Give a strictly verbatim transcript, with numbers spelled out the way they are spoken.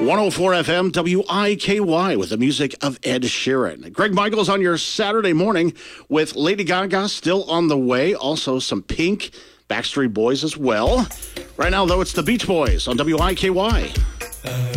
one oh four F M, W I K Y, with the music of Ed Sheeran. Greg Michaels on your Saturday morning with Lady Gaga still on the way. Also some Pink, Backstreet Boys as well. Right now, though, it's the Beach Boys on W I K Y.